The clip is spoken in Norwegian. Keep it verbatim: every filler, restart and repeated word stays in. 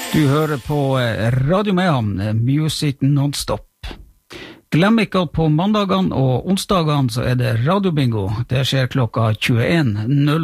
Du hører på Radio Mehamn, Music Non-Stop. Glem ikke at på mandagene og onsdagene så er det radiobingo. Det skjer klokka tjueen null null.